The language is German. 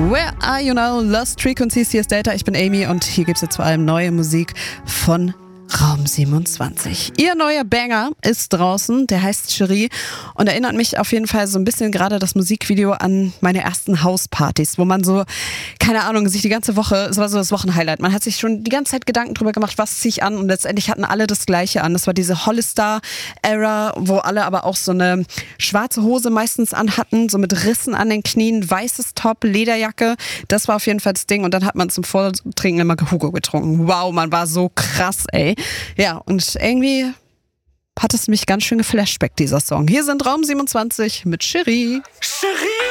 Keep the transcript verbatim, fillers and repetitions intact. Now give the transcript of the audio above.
Where are you now? Lost Frequencies, hier ist Data, ich bin Amy und hier gibt es jetzt vor allem neue Musik von Raum siebenundzwanzig. Ihr neuer Banger ist draußen, der heißt Cherie und erinnert mich auf jeden Fall so ein bisschen gerade das Musikvideo an meine ersten Hauspartys, wo man so, keine Ahnung, sich die ganze Woche, es war so das Wochenhighlight, man hat sich schon die ganze Zeit Gedanken drüber gemacht, was ziehe ich an und letztendlich hatten alle das Gleiche an. Das war diese Hollister-Era, wo alle aber auch so eine schwarze Hose meistens anhatten, so mit Rissen an den Knien, weißes Top, Lederjacke, das war auf jeden Fall das Ding und dann hat man zum Vortrinken immer Hugo getrunken. Wow, man war so krass, ey. Ja, und irgendwie hat es mich ganz schön geflashbackt, dieser Song. Hier sind Raum siebenundzwanzig mit Cherie. Cherie!